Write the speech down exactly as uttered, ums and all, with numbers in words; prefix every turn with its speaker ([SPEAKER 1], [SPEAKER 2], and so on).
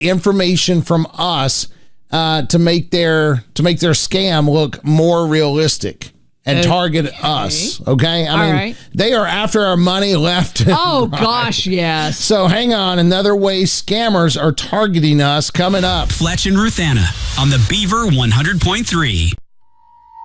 [SPEAKER 1] information from us uh, to make their to make their scam look more realistic and
[SPEAKER 2] Okay.
[SPEAKER 1] target us. Okay, I
[SPEAKER 2] All
[SPEAKER 1] mean
[SPEAKER 2] right.
[SPEAKER 1] they are after our money left. and
[SPEAKER 2] Oh,
[SPEAKER 1] right.
[SPEAKER 2] gosh, yes.
[SPEAKER 1] So hang on, another way scammers are targeting us coming up.
[SPEAKER 3] Fletch and Ruthanna on the Beaver one hundred point three.